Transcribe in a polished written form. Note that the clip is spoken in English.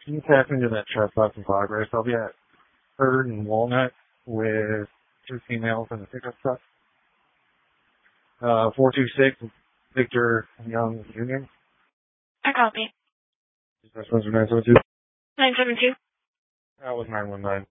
Can you pass me to that trespass in progress? I'll be at 3rd and Walnut with 2 females in the pickup truck. 426 Victor Young Jr. I copy. That's 972. 972. That was 919.